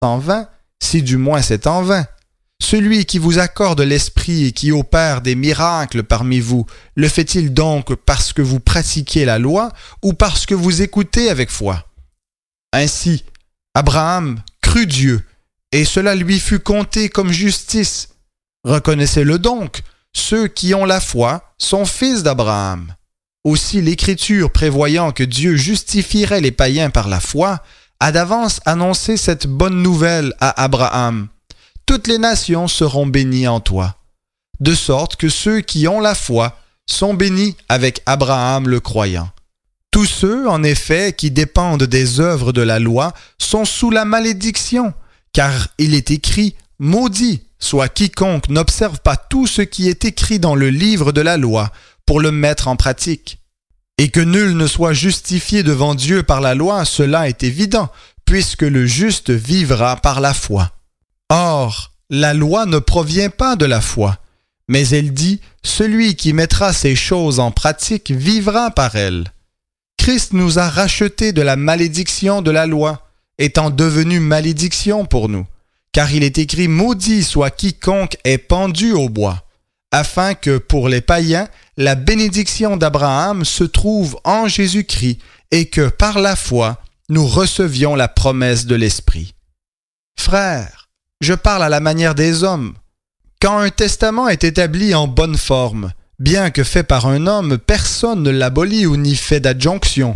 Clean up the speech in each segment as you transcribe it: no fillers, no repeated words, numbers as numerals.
en vain, si du moins c'est en vain. Celui qui vous accorde l'esprit et qui opère des miracles parmi vous, le fait-il donc parce que vous pratiquez la loi ou parce que vous écoutez avec foi? Ainsi, Abraham crut Dieu, et cela lui fut compté comme justice. Reconnaissez-le donc, ceux qui ont la foi sont fils d'Abraham. Aussi l'Écriture, prévoyant que Dieu justifierait les païens par la foi, a d'avance annoncé cette bonne nouvelle à Abraham. Toutes les nations seront bénies en toi. De sorte que ceux qui ont la foi sont bénis avec Abraham le croyant. Tous ceux, en effet, qui dépendent des œuvres de la loi sont sous la malédiction, car il est écrit « Maudit soit quiconque n'observe pas tout ce qui est écrit dans le livre de la loi pour le mettre en pratique. » Et que nul ne soit justifié devant Dieu par la loi, cela est évident, puisque le juste vivra par la foi. Or, la loi ne provient pas de la foi, mais elle dit « Celui qui mettra ces choses en pratique vivra par elles. » Christ nous a rachetés de la malédiction de la loi, étant devenu malédiction pour nous, car il est écrit « Maudit soit quiconque est pendu au bois », afin que pour les païens, la bénédiction d'Abraham se trouve en Jésus-Christ et que par la foi, nous recevions la promesse de l'Esprit. Frères, je parle à la manière des hommes. Quand un testament est établi en bonne forme, bien que fait par un homme, personne ne l'abolit ou n'y fait d'adjonction.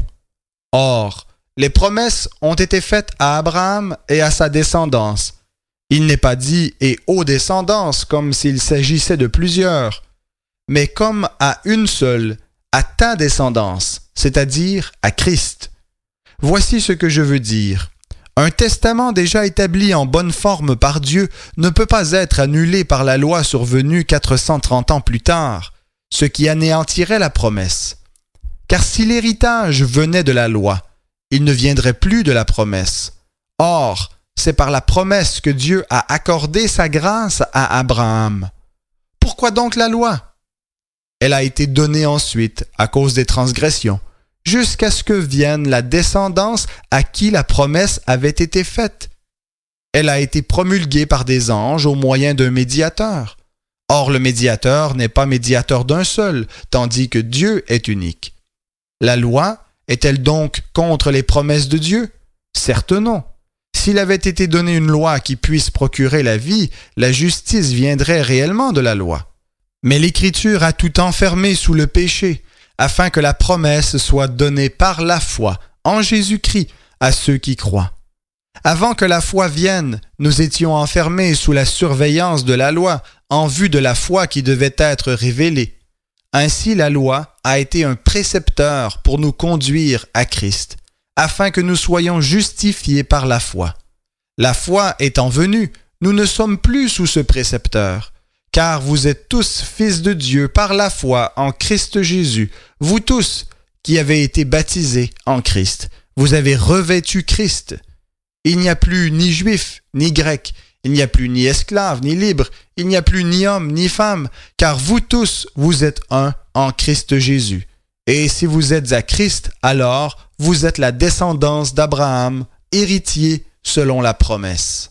Or, les promesses ont été faites à Abraham et à sa descendance. Il n'est pas dit « et aux descendances » comme s'il s'agissait de plusieurs, mais comme à une seule, à ta descendance, c'est-à-dire à Christ. Voici ce que je veux dire. Un testament déjà établi en bonne forme par Dieu ne peut pas être annulé par la loi survenue 430 ans plus tard, ce qui anéantirait la promesse. Car si l'héritage venait de la loi, il ne viendrait plus de la promesse. Or, c'est par la promesse que Dieu a accordé sa grâce à Abraham. Pourquoi donc la loi? Elle a été donnée ensuite à cause des transgressions, jusqu'à ce que vienne la descendance à qui la promesse avait été faite. Elle a été promulguée par des anges au moyen d'un médiateur. Or, le médiateur n'est pas médiateur d'un seul, tandis que Dieu est unique. La loi est-elle donc contre les promesses de Dieu? Certes non. S'il avait été donné une loi qui puisse procurer la vie, la justice viendrait réellement de la loi. Mais l'Écriture a tout enfermé sous le péché, afin que la promesse soit donnée par la foi en Jésus-Christ à ceux qui croient. Avant que la foi vienne, nous étions enfermés sous la surveillance de la loi, en vue de la foi qui devait être révélée. Ainsi, la loi a été un précepteur pour nous conduire à Christ, afin que nous soyons justifiés par la foi. La foi étant venue, nous ne sommes plus sous ce précepteur, car vous êtes tous fils de Dieu par la foi en Christ Jésus, vous tous qui avez été baptisés en Christ. Vous avez revêtu Christ. Il n'y a plus ni juif, ni grec, il n'y a plus ni esclave, ni libre, il n'y a plus ni homme, ni femme, car vous tous, vous êtes un en Christ Jésus. Et si vous êtes à Christ, alors vous êtes la descendance d'Abraham, héritier selon la promesse.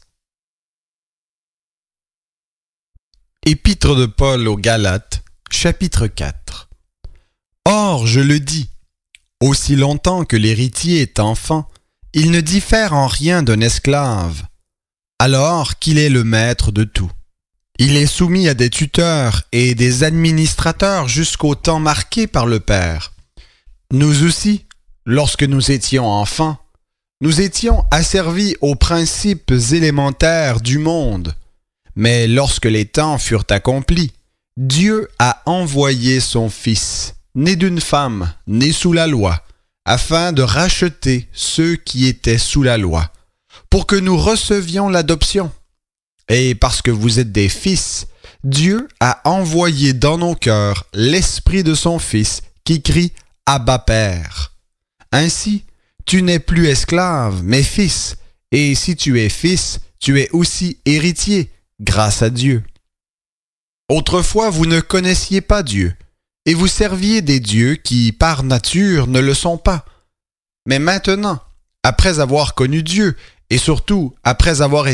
Épître de Paul aux Galates, chapitre 4. Or, je le dis, aussi longtemps que l'héritier est enfant, il ne diffère en rien d'un esclave, alors qu'il est le maître de tout. Il est soumis à des tuteurs et des administrateurs jusqu'au temps marqué par le Père. Nous aussi, lorsque nous étions enfants, nous étions asservis aux principes élémentaires du monde. Mais lorsque les temps furent accomplis, Dieu a envoyé son Fils, né d'une femme, né sous la loi, afin de racheter ceux qui étaient sous la loi, pour que nous recevions l'adoption. Et parce que vous êtes des fils, Dieu a envoyé dans nos cœurs l'Esprit de son Fils qui crie « Abba Père ». Ainsi, tu n'es plus esclave, mais fils, et si tu es fils, tu es aussi héritier, grâce à Dieu. Autrefois, vous ne connaissiez pas Dieu, et vous serviez des dieux qui, par nature, ne le sont pas. Mais maintenant, après avoir connu Dieu Et surtout, après avoir